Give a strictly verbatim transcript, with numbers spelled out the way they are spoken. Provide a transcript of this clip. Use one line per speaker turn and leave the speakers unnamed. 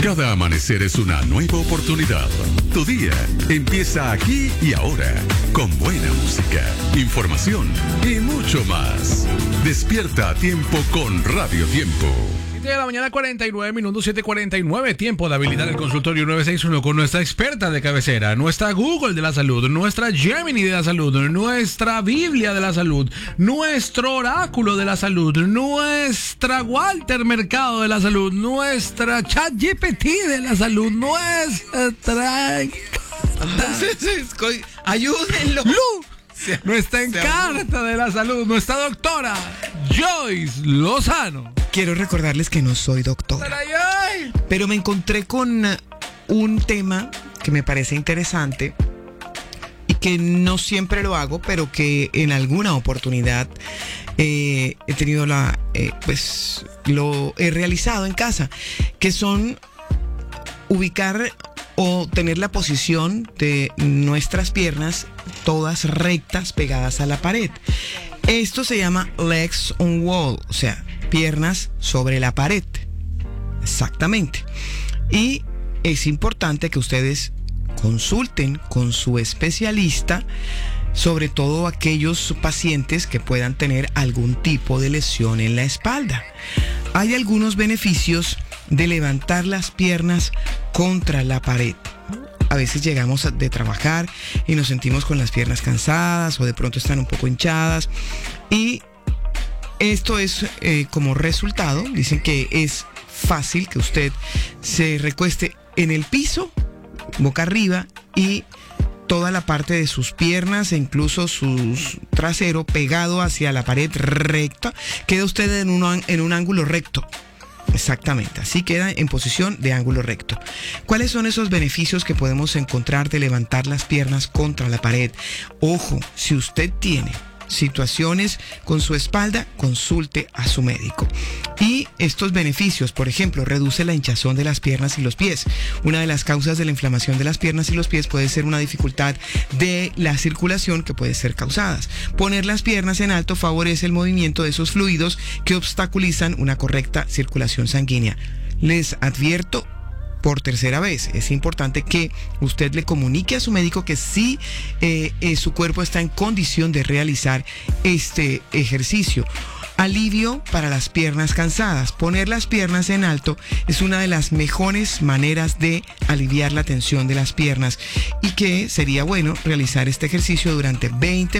Cada amanecer es una nueva oportunidad. Tu día empieza aquí y ahora, con buena música, información y mucho más. Despierta a tiempo con Radio Tiempo.
siete de la mañana, cuarenta y nueve minutos, siete cuarenta y nueve, tiempo de habilitar el consultorio nueve seis uno con nuestra experta de cabecera, nuestra Google de la salud, nuestra Gemini de la salud, nuestra Biblia de la salud, nuestro oráculo de la salud, nuestra Walter Mercado de la salud, nuestra ChatGPT de la salud, nuestra...
Ayúdenlo.
Lu, nuestra Encarta de la salud, nuestra doctora Joyce Lozano.
Quiero recordarles que no soy doctora, pero me encontré con un tema que me parece interesante y que no siempre lo hago, pero que en alguna oportunidad eh, he tenido la, eh, pues lo he realizado en casa, que son ubicar o tener la posición de nuestras piernas todas rectas pegadas a la pared. Esto se llama legs on wall, o sea, piernas sobre la pared. Exactamente. Y es importante que ustedes consulten con su especialista, sobre todo aquellos pacientes que puedan tener algún tipo de lesión en la espalda. Hay algunos beneficios de levantar las piernas contra la pared. A veces llegamos de trabajar y nos sentimos con las piernas cansadas o de pronto están un poco hinchadas, y esto es eh, como resultado, dicen que es fácil que usted se recueste en el piso, boca arriba, y toda la parte de sus piernas e incluso su trasero pegado hacia la pared recta, queda usted en un, en un ángulo recto. Exactamente, así queda en posición de ángulo recto. ¿Cuáles son esos beneficios que podemos encontrar de levantar las piernas contra la pared? Ojo, si usted tiene situaciones con su espalda, consulte a su médico. Y estos beneficios, por ejemplo, reduce la hinchazón de las piernas y los pies. Una de las causas de la inflamación de las piernas y los pies puede ser una dificultad de la circulación que puede ser causadas. Poner las piernas en alto favorece el movimiento de esos fluidos que obstaculizan una correcta circulación sanguínea. Les advierto por tercera vez, es importante que usted le comunique a su médico que sí eh, eh, su cuerpo está en condición de realizar este ejercicio. Alivio para las piernas cansadas. Poner las piernas en alto es una de las mejores maneras de aliviar la tensión de las piernas, y que sería bueno realizar este ejercicio durante veinte